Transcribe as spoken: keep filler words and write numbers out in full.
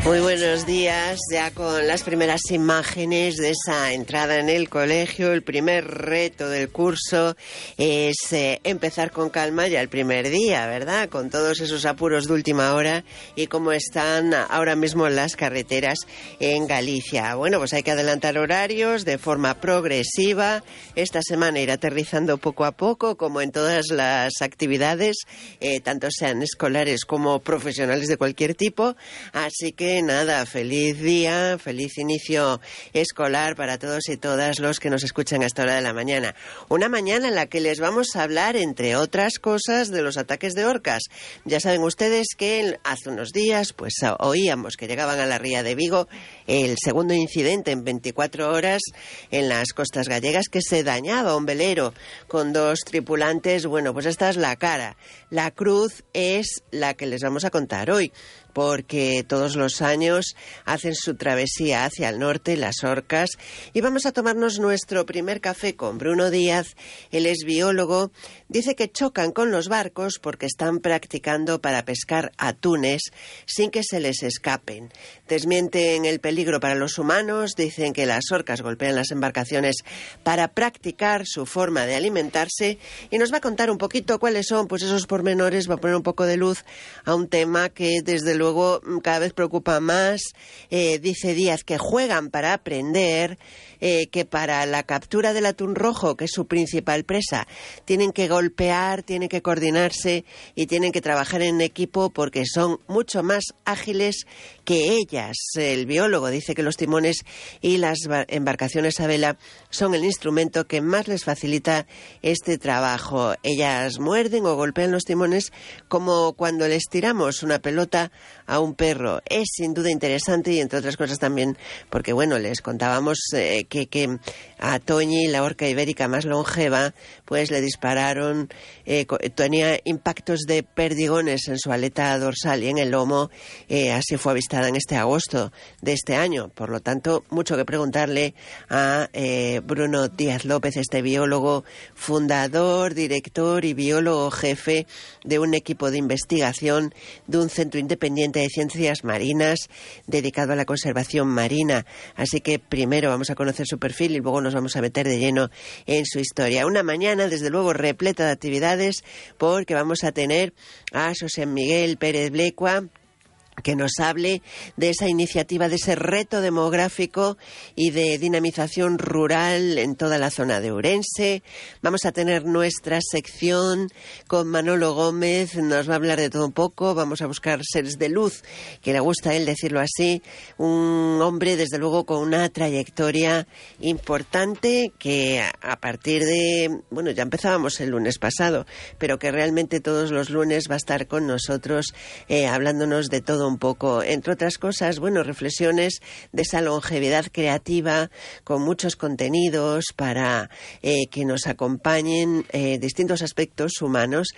Muy buenos días, ya con las primeras imágenes de esa entrada en el colegio. El primer reto del curso es eh, empezar con calma ya el primer día, ¿verdad? Con todos esos apuros de última hora y cómo están ahora mismo las carreteras en Galicia. Bueno, pues hay que adelantar horarios de forma progresiva. Esta semana ir aterrizando poco a poco, como en todas las actividades, eh, tanto sean escolares como profesionales de cualquier tipo. Así que nada, feliz día, feliz inicio escolar para todos y todas los que nos escuchan a esta hora de la mañana. Una mañana en la que les vamos a hablar, entre otras cosas, de los ataques de orcas. Ya saben ustedes que hace unos días pues oíamos que llegaban a la ría de Vigo el segundo incidente en veinticuatro horas en las costas gallegas, que se dañaba un velero con dos tripulantes. Bueno, pues esta es la cara. La cruz es la que les vamos a contar hoy, porque todos los años hacen su travesía hacia el norte, las orcas, y vamos a tomarnos nuestro primer café con Bruno Díaz. Él es biólogo, dice que chocan con los barcos porque están practicando para pescar atunes sin que se les escapen. Desmienten el peligro para los humanos, dicen que las orcas golpean las embarcaciones para practicar su forma de alimentarse, y nos va a contar un poquito cuáles son pues esos pormenores, va a poner un poco de luz a un tema que desde luego cada vez preocupa más. Eh, dice Díaz que juegan para aprender, eh, que para la captura del atún rojo, que es su principal presa, tienen que golpear, tienen que coordinarse y tienen que trabajar en equipo porque son mucho más ágiles que ellas. El biólogo dice que los timones y las embarcaciones a vela son el instrumento que más les facilita este trabajo. Ellas muerden o golpean los timones como cuando les tiramos una pelota a un perro. Es sin duda interesante, y entre otras cosas también porque, bueno, les contábamos eh, que, que a Toñi, la orca ibérica más longeva, pues le dispararon, eh, tenía impactos de perdigones en su aleta dorsal y en el lomo. Eh, así fue avistada en este agosto de este año. Por lo tanto, mucho que preguntarle a eh, Bruno Díaz López, este biólogo, fundador, director y biólogo jefe de un equipo de investigación de un centro independiente de ciencias marinas dedicado a la conservación marina. Así que primero vamos a conocer su perfil y luego nos vamos a meter de lleno en su historia. Una mañana, desde luego, repleta de actividades, porque vamos a tener a José Miguel Pérez Blecua, que nos hable de esa iniciativa, de ese reto demográfico y de dinamización rural en toda la zona de Ourense. Vamos a tener nuestra sección con Manolo Gómez, nos va a hablar de todo un poco. Vamos a buscar seres de luz, que le gusta a él decirlo así, un hombre desde luego con una trayectoria importante, que a partir de, bueno, ya empezábamos el lunes pasado, pero que realmente todos los lunes va a estar con nosotros eh, hablándonos de todo un poco, entre otras cosas, bueno, reflexiones de esa longevidad creativa con muchos contenidos para eh, que nos acompañen eh, distintos aspectos humanos